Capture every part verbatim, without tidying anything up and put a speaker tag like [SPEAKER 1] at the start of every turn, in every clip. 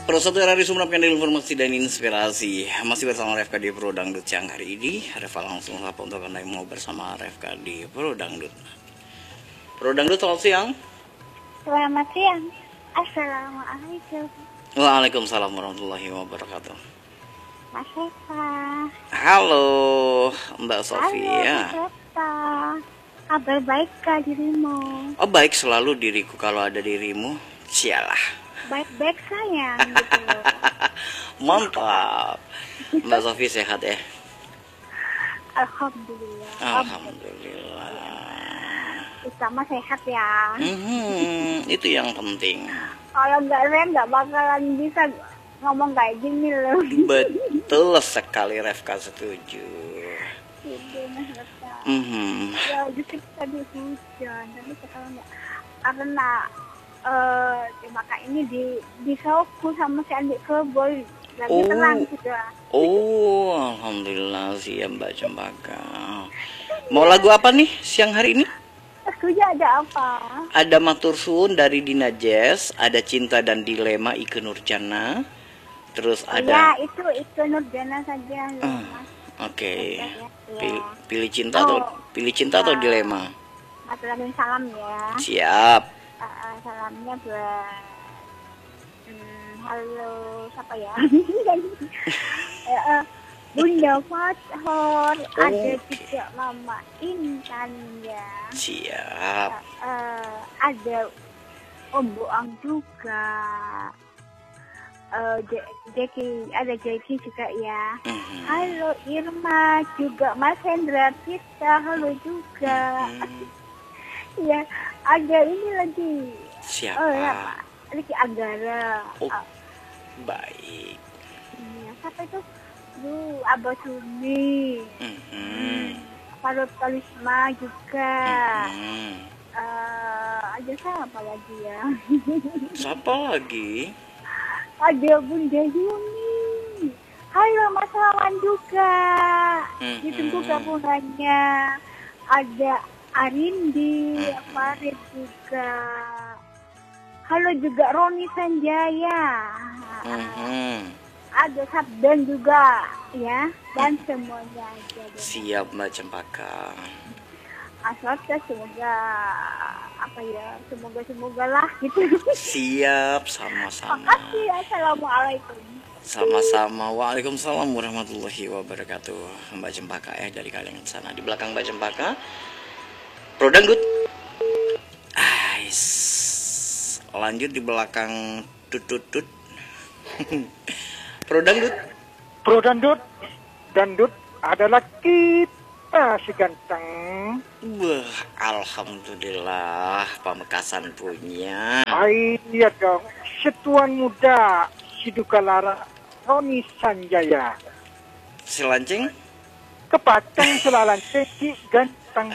[SPEAKER 1] Pro satu R R I Sumenep yang informasi dan inspirasi. Masih bersama Refka di Pro Dangdut siang hari ini. Reva langsung sapa untuk Anda yang mau bersama Refka di Pro Dangdut. Pro Dangdut, selamat siang.
[SPEAKER 2] Selamat siang. Assalamualaikum.
[SPEAKER 1] Waalaikumsalam warahmatullahi wabarakatuh.
[SPEAKER 2] Mas Eva.
[SPEAKER 1] Halo Mbak Sofia.
[SPEAKER 2] Halo Mas Eva. Kabar baik kah dirimu?
[SPEAKER 1] Oh, baik selalu diriku kalau ada dirimu. Sialah.
[SPEAKER 2] Baik-baik sayang gitu loh.
[SPEAKER 1] Mantap. Mbak Sofi sehat ya?
[SPEAKER 2] Alhamdulillah.
[SPEAKER 1] Alhamdulillah.
[SPEAKER 2] Utama sehat ya.
[SPEAKER 1] Hmm, itu yang penting.
[SPEAKER 2] Kalau nggak saya nggak bakalan bisa ngomong kayak gini loh.
[SPEAKER 1] Betul sekali, Refka setuju.
[SPEAKER 2] Gitu Mas Eva.
[SPEAKER 1] Hmm.
[SPEAKER 2] Ya justru tadi hujan, tapi sekarang nggak karena Uh, maka ini di di Soku sama si Andi Keboy lagi
[SPEAKER 1] Oh.
[SPEAKER 2] tenang sudah.
[SPEAKER 1] Oh, alhamdulillah siap Mbak Cempaka. Mau lagu apa nih siang hari ini?
[SPEAKER 2] Lagunya ada apa?
[SPEAKER 1] Ada Matur Suwun dari Dina Jazz, ada Cinta dan Dilema Ikke Nurjana, terus
[SPEAKER 2] Oh,
[SPEAKER 1] ada.
[SPEAKER 2] ya itu itu Nurjana saja loh,
[SPEAKER 1] Ah,
[SPEAKER 2] Mas.
[SPEAKER 1] Oke.
[SPEAKER 2] Ya.
[SPEAKER 1] Pilih, pilih cinta atau
[SPEAKER 2] Oh.
[SPEAKER 1] pilih cinta atau
[SPEAKER 2] Ya.
[SPEAKER 1] dilema?
[SPEAKER 2] Aturanin salam ya.
[SPEAKER 1] Siap.
[SPEAKER 2] Uh, uh, salamnya buat hmm, halo siapa ya? uh, uh, Bunda Fathor,
[SPEAKER 1] Oh,
[SPEAKER 2] ada
[SPEAKER 1] oke.
[SPEAKER 2] juga Mama Intan ya.
[SPEAKER 1] Siap.
[SPEAKER 2] Uh, uh, ada Om Boang juga. Uh, Jeki, ada Jeki juga ya.
[SPEAKER 1] Mhm.
[SPEAKER 2] Halo Irma, juga Mas Hendra kita, halo juga.
[SPEAKER 1] Mhm.
[SPEAKER 2] Ya, ada ini lagi.
[SPEAKER 1] Siapa?
[SPEAKER 2] Oh ya, Pak. Lagi Anggara.
[SPEAKER 1] Oh,
[SPEAKER 2] Uh,
[SPEAKER 1] baik.
[SPEAKER 2] iya, siapa itu? Duh, Abah Sumi.
[SPEAKER 1] Mhm.
[SPEAKER 2] Parut Kalisma juga.
[SPEAKER 1] Mhm.
[SPEAKER 2] Uh, ada siapa lagi ya?
[SPEAKER 1] Siapa lagi?
[SPEAKER 2] Ada Bunda Yuni. Halo Mas Lawan juga.
[SPEAKER 1] Mhm.
[SPEAKER 2] Ditunggu gabungannya. Ada Arindi,
[SPEAKER 1] Mhm.
[SPEAKER 2] Farid juga. Halo juga Roni Sanjaya.
[SPEAKER 1] Mhm.
[SPEAKER 2] Ada Sabdan juga ya. Dan semuanya aja. deh.
[SPEAKER 1] Siap Mbak Cempaka.
[SPEAKER 2] Asal semoga apa ya, semoga semoga lah gitu.
[SPEAKER 1] Siap, sama-sama.
[SPEAKER 2] Makasih. Assalamualaikum.
[SPEAKER 1] Sama-sama. Waalaikumsalam warahmatullahi wabarakatuh. Mbak Cempaka ya dari kalian sana. Di belakang Mbak Cempaka Pro Dangdut. Ais. Lanjut di belakang tut-tut-tut. Pro Dangdut.
[SPEAKER 3] Pro Dangdut, Dangdut adalah kita si ganteng.
[SPEAKER 1] Wah, alhamdulillah Pamekasan punya.
[SPEAKER 3] Ay, iya dong, setuan muda si Dukalara Roni Sanjaya.
[SPEAKER 1] Silancing.
[SPEAKER 3] Kepacang selalan si ganteng.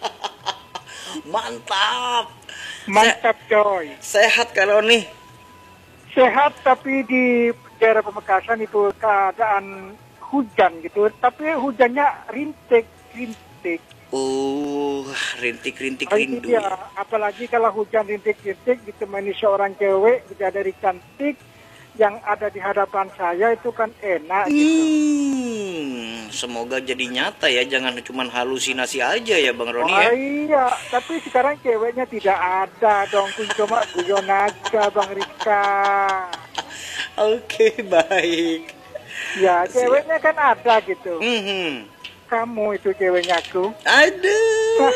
[SPEAKER 1] Mantap.
[SPEAKER 3] Mantap coy.
[SPEAKER 1] Sehat kalau nih.
[SPEAKER 3] Sehat tapi di daerah Pamekasan itu keadaan hujan gitu. Tapi hujannya rintik-rintik.
[SPEAKER 1] Oh, rintik-rintik
[SPEAKER 3] Ay,
[SPEAKER 1] rindu.
[SPEAKER 3] iya, apalagi kalau hujan rintik-rintik ditemani seorang cewek bidadari cantik yang ada di hadapan saya itu kan enak gitu.
[SPEAKER 1] Hmm, semoga jadi nyata ya, jangan cuma halusinasi aja ya Bang Roni
[SPEAKER 3] Oh
[SPEAKER 1] ya.
[SPEAKER 3] iya, tapi sekarang ceweknya tidak ada dong, kun cuma guyon aja Bang Rizka.
[SPEAKER 1] Oke, baik.
[SPEAKER 3] Ya,
[SPEAKER 1] Siap.
[SPEAKER 3] ceweknya kan ada gitu.
[SPEAKER 1] Mhm.
[SPEAKER 3] Kamu itu ceweknya aku.
[SPEAKER 1] Aduh.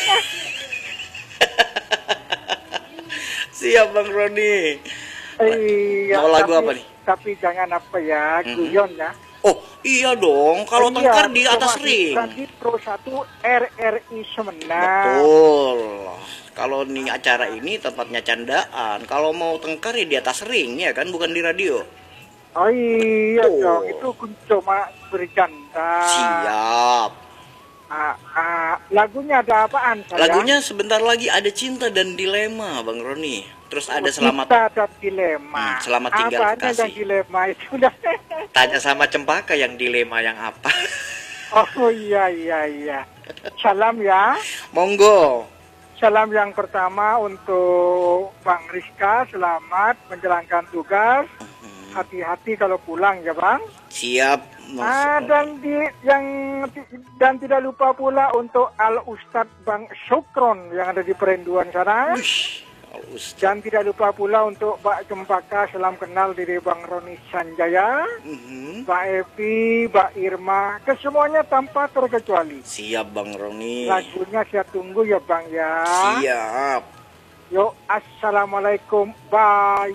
[SPEAKER 1] Siap Bang Roni.
[SPEAKER 3] Iya,
[SPEAKER 1] Mau lagu
[SPEAKER 3] tapi,
[SPEAKER 1] apa nih?
[SPEAKER 3] Tapi jangan apa ya,
[SPEAKER 1] Mhm.
[SPEAKER 3] guyon ya.
[SPEAKER 1] Oh, iya dong, kalau
[SPEAKER 3] Iya,
[SPEAKER 1] tengkar di atas
[SPEAKER 3] cuma
[SPEAKER 1] ring.
[SPEAKER 3] di Pro satu R R I Sumenep.
[SPEAKER 1] Betul. Kalau nih acara ini tempatnya candaan. Kalau mau tengkar ya di atas ring ya kan, bukan di radio.
[SPEAKER 3] Oh iya
[SPEAKER 1] Oh.
[SPEAKER 3] dong, itu kun cuma bercanda.
[SPEAKER 1] Siap.
[SPEAKER 3] Ah, ah, lagunya ada apaan sayang?
[SPEAKER 1] Lagunya sebentar lagi ada Cinta dan Dilema, Bang Roni. Terus ada Selamat.
[SPEAKER 3] Kita ada dilema.
[SPEAKER 1] Hmm, Selamat Tinggal
[SPEAKER 3] Apanya
[SPEAKER 1] Kekasih.
[SPEAKER 3] yang dilema itu udah.
[SPEAKER 1] Tanya sama Cempaka yang dilema yang apa.
[SPEAKER 3] Oh iya iya iya. Salam ya.
[SPEAKER 1] Monggo.
[SPEAKER 3] Salam yang pertama untuk Bang Rizka, selamat menjalankan tugas.
[SPEAKER 1] Mhm.
[SPEAKER 3] hati-hati kalau pulang ya Bang.
[SPEAKER 1] Siap.
[SPEAKER 3] Ah, dan di yang dan tidak lupa pula untuk Al Ustadz Bang Syukron yang ada di Perenduan sana.
[SPEAKER 1] Ush, Ustaz.
[SPEAKER 3] Dan tidak lupa pula untuk Mbak Cempaka, salam kenal dari Bang Roni Sanjaya,
[SPEAKER 1] Mhm.
[SPEAKER 3] Mbak Evi, Mbak Irma, kesemuanya tanpa terkecuali.
[SPEAKER 1] Siap Bang Roni.
[SPEAKER 3] Lagunya saya tunggu ya Bang ya.
[SPEAKER 1] Siap.
[SPEAKER 3] Yo, assalamualaikum, bye.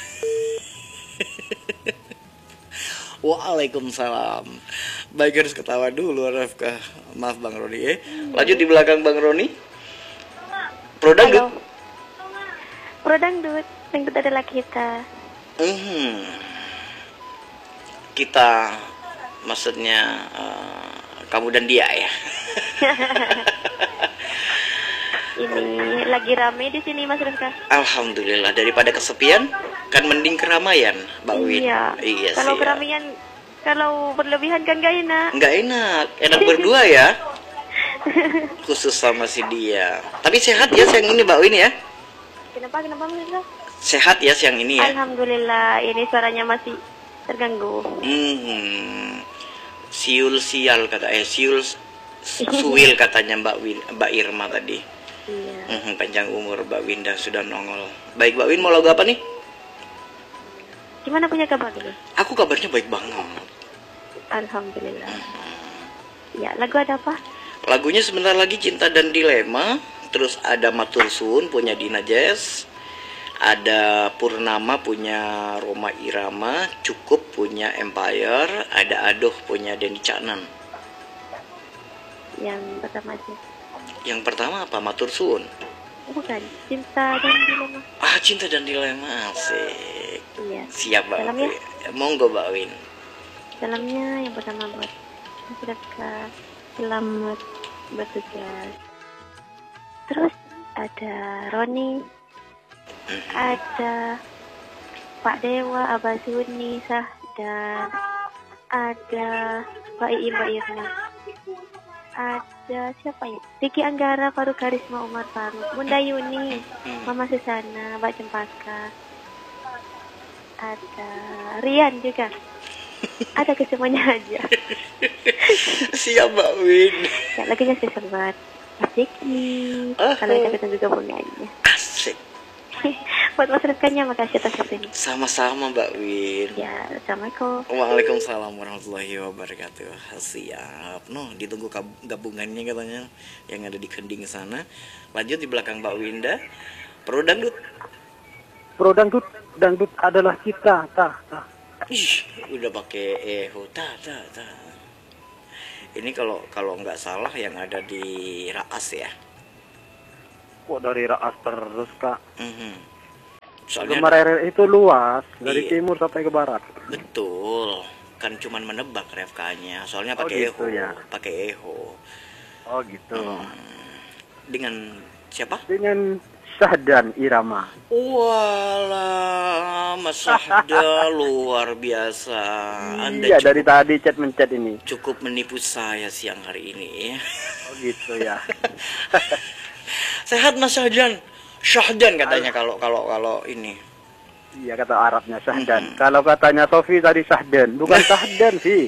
[SPEAKER 1] Waalaikumsalam. Baik, harus ketawa dulu Rafka. Maaf Bang Roni eh. Lanjut di belakang Bang Roni. Pro dangdut.
[SPEAKER 4] Halo. Pro dangdut, dangdut adalah kita.
[SPEAKER 1] Mhm. Kita maksudnya eh, kamu dan dia ya.
[SPEAKER 4] Ini lagi rame di sini Mas Rifka.
[SPEAKER 1] Alhamdulillah, daripada kesepian kan mending keramaian, Mbak Win.
[SPEAKER 4] Iya.
[SPEAKER 1] Iya
[SPEAKER 4] Kalau
[SPEAKER 1] sih.
[SPEAKER 4] keramaian, kalau berlebihan kan gak enak.
[SPEAKER 1] Nggak enak, enak berdua ya. Khusus sama si dia. Tapi sehat ya siang ini Mbak Win ya.
[SPEAKER 4] Kenapa? Kenapa Mas Rifka?
[SPEAKER 1] Sehat ya siang ini ya.
[SPEAKER 4] Alhamdulillah, ini suaranya masih terganggu.
[SPEAKER 1] Hmm. Siul sial kata eh siul suwil katanya Mbak Win, Mbak Irma tadi.
[SPEAKER 4] Iya.
[SPEAKER 1] Hmm, panjang umur Mbak Winda sudah nongol. Baik Mbak Win, mau lagu apa nih?
[SPEAKER 4] Gimana punya kabar dulu?
[SPEAKER 1] Aku kabarnya baik banget.
[SPEAKER 4] Alhamdulillah. Ya, lagu ada apa?
[SPEAKER 1] Lagunya sebentar lagi Cinta dan Dilema. Terus ada Matur Suwun punya Dina Jazz. Ada Purnama punya Roma Irama. Cukup punya Empire. Ada Adoh punya Denny Caknan.
[SPEAKER 4] Yang pertama aja.
[SPEAKER 1] Yang pertama apa? Matur Suwun.
[SPEAKER 4] Bukan, Cinta dan Dilema.
[SPEAKER 1] Ah, Cinta dan Dilema. Asik.
[SPEAKER 4] Iya.
[SPEAKER 1] Siap Mbak
[SPEAKER 4] Salam ya.
[SPEAKER 1] Win. Monggo Mbak Win.
[SPEAKER 4] Salamnya yang pertama buat Mas Rifka, selamat bertugas. Terus ada Roni, ada Pak Dewa, Abah Suni, Sah, dan ada Mbak Iim, Mbak Irna. Ada siapa ya? Riki Anggara, Faruk Karisma, Umar Faruk, Bunda Yuni, Mama Susana, Mbak Cempaka. Ada Rian juga. Ada kesemuanya aja.
[SPEAKER 1] Siap Mbak Win.
[SPEAKER 4] Ya, lagunya spesial buat Mas Jeki.
[SPEAKER 1] Oh.
[SPEAKER 4] Kalau yang kita juga bunganya.
[SPEAKER 1] Asik.
[SPEAKER 4] Buat Mas Rifkanya, makasih atas waktu ini.
[SPEAKER 1] Sama-sama Mbak Win.
[SPEAKER 4] Ya, Assalamualaikum.
[SPEAKER 1] Waalaikumsalam warahmatullahi wabarakatuh. Siap. Noh, ditunggu kab- gabungannya katanya yang ada di Kending sana. Lanjut di belakang Mbak Winda. Pro dangdut.
[SPEAKER 3] Pro dangdut, dangdut adalah kita, tah, tah.
[SPEAKER 1] Ih, udah pakai eho ta ta ta. Ini kalau kalau nggak salah yang ada di Raas ya.
[SPEAKER 3] Kok dari Raas terus Kak?
[SPEAKER 1] Mhm. Soalnya
[SPEAKER 3] Gemar R R itu luas, dari
[SPEAKER 1] Iya.
[SPEAKER 3] timur sampai ke barat.
[SPEAKER 1] betul. Kan cuman menebak refkanya. Soalnya
[SPEAKER 3] Oh,
[SPEAKER 1] pakai
[SPEAKER 3] gitu
[SPEAKER 1] eho,
[SPEAKER 3] ya.
[SPEAKER 1] pakai eho.
[SPEAKER 3] Oh gitu.
[SPEAKER 1] Dengan siapa?
[SPEAKER 3] Dengan Syahdan Irama.
[SPEAKER 1] Walah, Mas Sahda luar biasa. Anda
[SPEAKER 3] Iya,
[SPEAKER 1] cukup,
[SPEAKER 3] dari tadi chat mencet ini.
[SPEAKER 1] cukup menipu saya siang hari ini.
[SPEAKER 3] Oh gitu ya.
[SPEAKER 1] Sehat Mas Sahdan. Syahdan katanya kalau kalau kalau ini.
[SPEAKER 3] Iya kata Arabnya Syahdan. Kalau katanya Sofi tadi Syahdan, bukan Syahdan sih.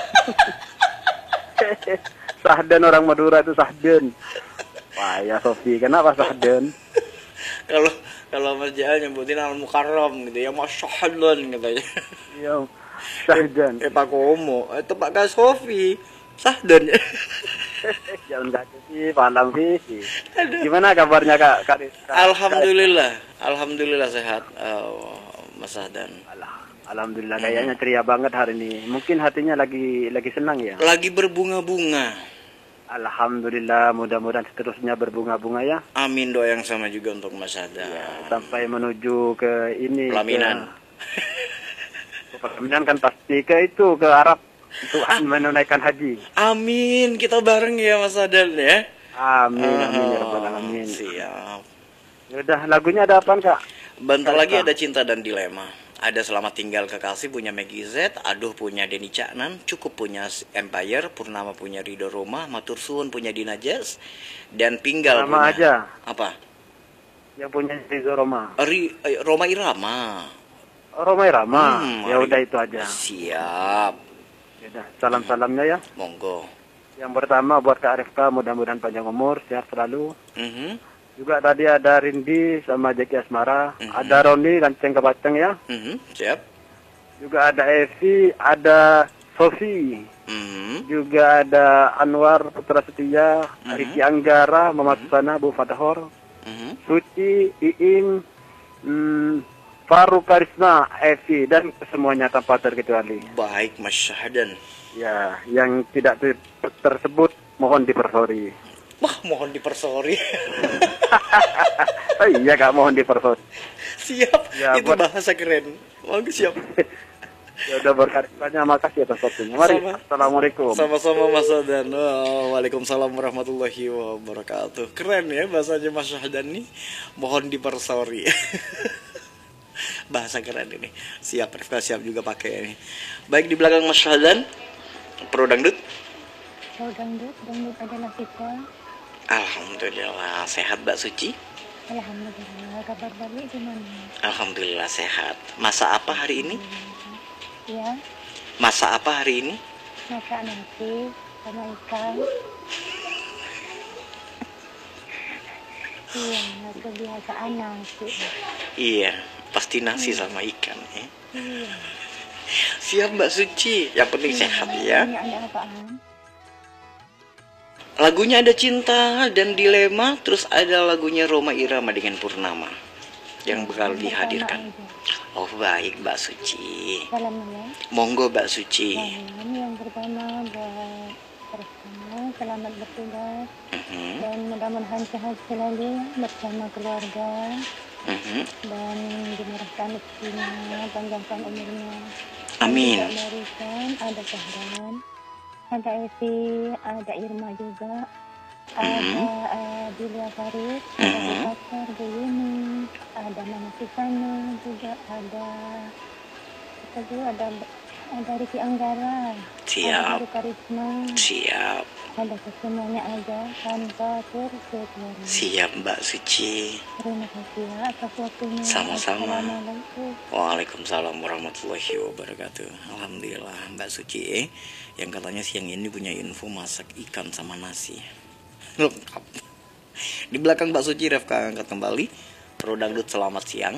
[SPEAKER 3] Syahdan orang Madura itu Syahdan. Wah ya Sofi, kenapa Syahdan?
[SPEAKER 1] Kalau kalau Mas Jahal nyebutin Al Mukarram gitu ya, Mas Syahdan katanya.
[SPEAKER 3] Iya, Syahdan.
[SPEAKER 1] Eh Pak Komo, itu Pak Kak Sofi. Sahdan.
[SPEAKER 3] Jangan kaget sih, malam sih. Gimana kabarnya Kak? Kak, Kak
[SPEAKER 1] Alhamdulillah, alhamdulillah sehat. Oh, Mas Sahdan.
[SPEAKER 3] Alah, Alhamdulillah kayaknya ceria banget hari ini. Mungkin hatinya lagi lagi senang ya.
[SPEAKER 1] Lagi berbunga-bunga.
[SPEAKER 3] Alhamdulillah, mudah-mudahan seterusnya berbunga-bunga ya.
[SPEAKER 1] Amin, doa yang sama juga untuk Mas Sahdan.
[SPEAKER 3] Sampai menuju ke ini.
[SPEAKER 1] Pelaminan.
[SPEAKER 3] Ke, ke pelaminan kan pasti ke itu ke Arab untuk menunaikan haji.
[SPEAKER 1] Amin, kita bareng ya Mas Sahdan ya.
[SPEAKER 3] Amin, amin ya
[SPEAKER 1] Oh,
[SPEAKER 3] rabbal alamin.
[SPEAKER 1] siap.
[SPEAKER 3] Udah, lagunya ada apa Kak?
[SPEAKER 1] Bentar lagi ada Cinta dan Dilema. Ada Selamat Tinggal Kekasih punya Maggie Z, Aduh punya Denny Caknan, Cukup punya Empire, Purnama punya Rido Roma, Matur Suwun punya Dina Jazz, dan Pinggal
[SPEAKER 3] Nama
[SPEAKER 1] punya
[SPEAKER 3] aja
[SPEAKER 1] apa?
[SPEAKER 3] yang punya Rizzo Roma.
[SPEAKER 1] Ri, eh, Roma Irama.
[SPEAKER 5] Romai Rama.
[SPEAKER 1] Hmm,
[SPEAKER 5] Ya
[SPEAKER 1] mari.
[SPEAKER 5] udah itu aja.
[SPEAKER 1] Siap.
[SPEAKER 5] Ya udah, salam-salamnya ya.
[SPEAKER 1] Monggo.
[SPEAKER 5] Yang pertama buat Kak Rifka, mudah-mudahan panjang umur, sehat selalu.
[SPEAKER 1] Mhm.
[SPEAKER 5] Juga tadi ada Rindi sama Jeki Asmara,
[SPEAKER 1] Mhm.
[SPEAKER 5] ada Roni dan Ceng Kebaceng ya.
[SPEAKER 1] Mhm. Siap.
[SPEAKER 5] Juga ada Evi, ada Sofi,
[SPEAKER 1] Mhm.
[SPEAKER 5] juga ada Anwar Putra Setia,
[SPEAKER 1] Mhm.
[SPEAKER 5] Riki Anggara, Mama Susana, Bu Fatahor,
[SPEAKER 1] Mhm.
[SPEAKER 5] Suci, Iin, hmm, Faruk Karisma, Evi, dan semuanya tanpa terkecuali.
[SPEAKER 1] Baik, Mas Syahdan.
[SPEAKER 5] Ya, yang tidak ter- tersebut mohon dipersori.
[SPEAKER 1] Wah, mohon dipersori.
[SPEAKER 5] Oh iya Kak, mohon dipersori.
[SPEAKER 1] Siap.
[SPEAKER 5] Ya,
[SPEAKER 1] Itu
[SPEAKER 5] buat-
[SPEAKER 1] bahasa keren. Monggo siap.
[SPEAKER 5] Ya udah berkatnya, makasih atas waktunya. Mari,
[SPEAKER 1] Sama.
[SPEAKER 5] Assalamualaikum.
[SPEAKER 1] Sama-sama Mas Syahdan. Oh, Waalaikumsalam warahmatullahi wabarakatuh. Keren ya bahasanya Mas Syahdan nih. Mohon dipersori. Bahasa keren ini. Siap, Rifka siap juga pakai ini. Baik, di belakang Mas Syahdan, Pro Dangdut.
[SPEAKER 2] Oh, dangdut, dangdut adalah kita.
[SPEAKER 1] Alhamdulillah sehat, Mbak Suci.
[SPEAKER 2] Alhamdulillah, kabar balik gimana?
[SPEAKER 1] Alhamdulillah sehat. Masa apa hari ini?
[SPEAKER 2] Ya,
[SPEAKER 1] Masa apa hari ini?
[SPEAKER 2] masak nasi sama ikan. Iya, kebiasaan nasi.
[SPEAKER 1] Iya, pasti nasi sama ikan ya.
[SPEAKER 2] Iya.
[SPEAKER 1] Siap Mbak Suci. Yang penting sehat ya.
[SPEAKER 2] Ini ada apaan?
[SPEAKER 1] Lagunya ada Cinta dan Dilema, terus ada lagunya Roma Irama dengan Purnama yang bakal dihadirkan. Oh baik Mbak Suci.
[SPEAKER 2] Salam ya.
[SPEAKER 1] Monggo Mbak Suci.
[SPEAKER 2] Salam yang pertama buat bersama, selamat bertugas
[SPEAKER 1] Mhm,
[SPEAKER 2] dan mudah-mudahan sehat selalu bersama keluarga
[SPEAKER 1] mhm.
[SPEAKER 2] dan dimurahkan rezekinya, panjangkan umurnya.
[SPEAKER 1] Amin.
[SPEAKER 2] Dan juga barisan, ada Sahran, ada Evi, ada Irma juga, ada uh, Dilia Farid, ada Bu
[SPEAKER 1] Mhm.
[SPEAKER 2] Pasar, Bu Yuni, ada Mama Susana juga, ada kita juga ada ada Riki Anggara, ada
[SPEAKER 1] Siap,
[SPEAKER 2] Faruk Karisma,
[SPEAKER 1] siap,
[SPEAKER 2] ada semuanya aja tanpa terkecuali.
[SPEAKER 1] siap Mbak Suci.
[SPEAKER 2] Terima kasih ya atas waktunya.
[SPEAKER 1] Sama-sama.
[SPEAKER 2] Assalamualaikum.
[SPEAKER 1] Waalaikumsalam warahmatullahi wabarakatuh. Alhamdulillah Mbak Suci eh, yang katanya siang ini punya info masak ikan sama nasi. Lengkap. Di belakang Mbak Suci, Rifka angkat kembali. Pro Dangdut, selamat siang.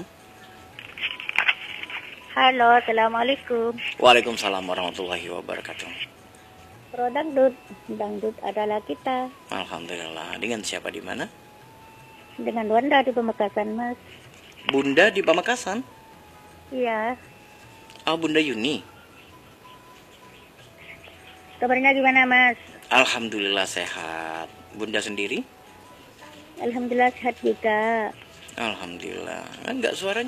[SPEAKER 2] Halo, assalamualaikum.
[SPEAKER 1] Waalaikumsalam warahmatullahi wabarakatuh.
[SPEAKER 2] Pro Dangdut, dangdut adalah kita.
[SPEAKER 1] Alhamdulillah. Dengan siapa di mana?
[SPEAKER 2] Dengan Wanda di Pamekasan, Mas.
[SPEAKER 1] Bunda di Pamekasan.
[SPEAKER 2] Iya.
[SPEAKER 1] Oh, Bunda Yuni.
[SPEAKER 2] Kabarnya gimana, Mas?
[SPEAKER 1] Alhamdulillah sehat. Bunda sendiri?
[SPEAKER 2] Alhamdulillah sehat juga.
[SPEAKER 1] Alhamdulillah. Enggak suaranya.